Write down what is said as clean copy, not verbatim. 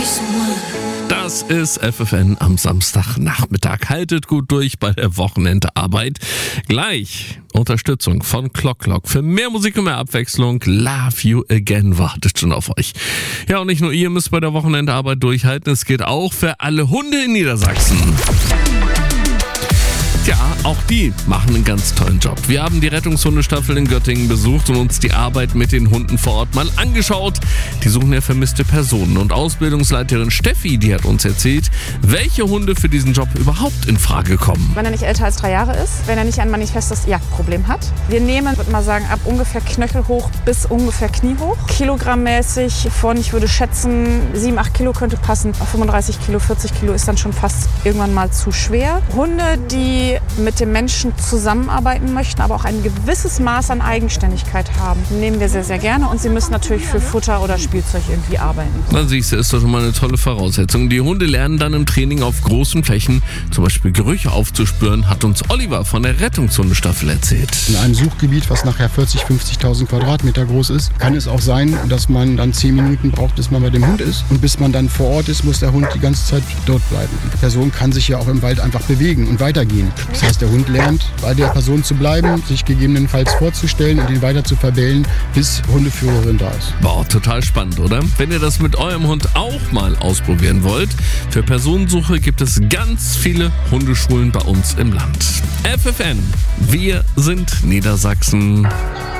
Das ist FFN am Samstagnachmittag. Haltet gut durch bei der Wochenendarbeit. Gleich Unterstützung von Clock. Für mehr Musik und mehr Abwechslung. Love You Again wartet schon auf euch. Ja, und nicht nur ihr müsst bei der Wochenendarbeit durchhalten. Es geht auch für alle Hunde in Niedersachsen. Ja, auch die machen einen ganz tollen Job. Wir haben die Rettungshundestaffel in Göttingen besucht und uns die Arbeit mit den Hunden vor Ort mal angeschaut. Die suchen ja vermisste Personen und Ausbildungsleiterin Steffi, die hat uns erzählt, welche Hunde für diesen Job überhaupt in Frage kommen. Wenn er nicht älter als 3 Jahre ist, wenn er nicht ein manifestes Jagdproblem hat. Wir nehmen, würde mal sagen, ab ungefähr knöchelhoch bis ungefähr kniehoch. Kilogrammmäßig von, ich würde schätzen, 7-8 Kilo könnte passen. Auf 35 Kilo, 40 Kilo ist dann schon fast irgendwann mal zu schwer. Hunde, die mit dem Menschen zusammenarbeiten möchten, aber auch ein gewisses Maß an Eigenständigkeit haben, nehmen wir sehr, sehr gerne. Und sie müssen natürlich für Futter oder Spielzeug irgendwie arbeiten. Na siehst du, ist doch schon mal eine tolle Voraussetzung. Die Hunde lernen dann im Training auf großen Flächen, zum Beispiel Gerüche aufzuspüren, hat uns Oliver von der Rettungshundestaffel erzählt. In einem Suchgebiet, was nachher 40.000, 50.000 Quadratmeter groß ist, kann es auch sein, dass man dann 10 Minuten braucht, bis man bei dem Hund ist. Und bis man dann vor Ort ist, muss der Hund die ganze Zeit dort bleiben. Die Person kann sich ja auch im Wald einfach bewegen und weitergehen. Das heißt, der Hund lernt, bei der Person zu bleiben, sich gegebenenfalls vorzustellen und ihn weiter zu verbellen, bis Hundeführerin da ist. Boah, total spannend, oder? Wenn ihr das mit eurem Hund auch mal ausprobieren wollt, für Personensuche gibt es ganz viele Hundeschulen bei uns im Land. FFN, wir sind Niedersachsen.